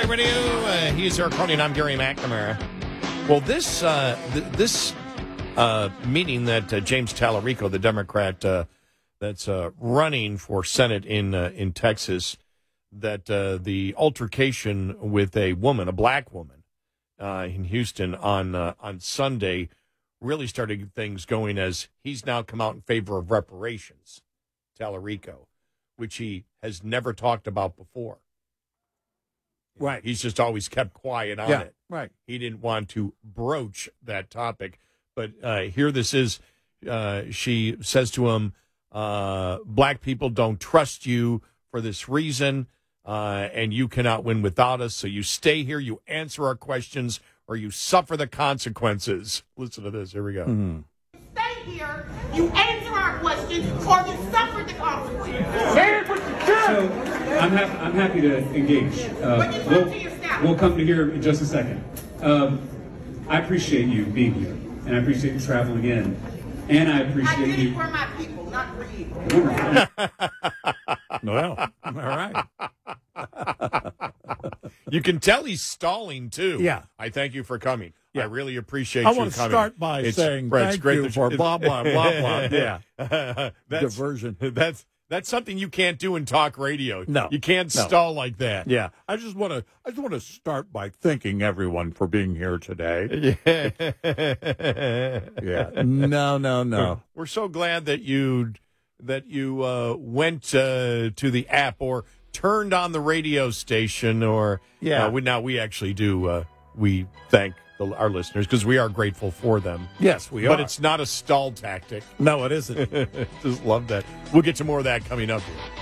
Radio. He's Eric Carney, and I'm Gary McNamara. Well, this meeting that James Tallarico, the Democrat that's running for Senate in Texas, that the altercation with a woman, a black woman, in Houston on Sunday, really started things going as he's now come out in favor of reparations, Tallarico, which he has never talked about before. Right. He's just always kept quiet on it. Right. He didn't want to broach that topic. But here this is. She says to him, black people don't trust you for this reason, and you cannot win without us. So you stay here, you answer our questions, or you suffer the consequences. Listen to this. Here we go. Mm-hmm. Stay here, you answer our questions, or you suffer the consequences. Say what you can. So I'm happy to engage. We'll come to here in just a second. I appreciate you being here, and I appreciate you traveling in, and I appreciate I did you. it for my people, not for you. Well, all right. You can tell he's stalling, too. Yeah. I thank you for coming. Yeah. I really appreciate I you want to coming. start by saying thank you for blah, blah, blah, blah. Yeah. Diversion. That's something you can't do in talk radio. No. You can't stall like that. Yeah. I just want to start by thanking everyone for being here today. Yeah. No. We're so glad that you went to the app or turned on the radio station, or we actually do we thank our listeners because we are grateful for them. Yes, we are. But it's not a stall tactic. No, it isn't. Just love that. We'll get to more of that coming up here.